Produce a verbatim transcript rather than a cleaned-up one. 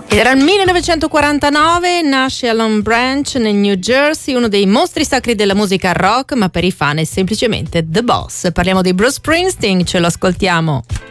Era il millenovecentoquarantanove, nasce a Long Branch nel New Jersey, uno dei mostri sacri della musica rock, ma per i fan è semplicemente The Boss. Parliamo di Bruce Springsteen, ce lo ascoltiamo.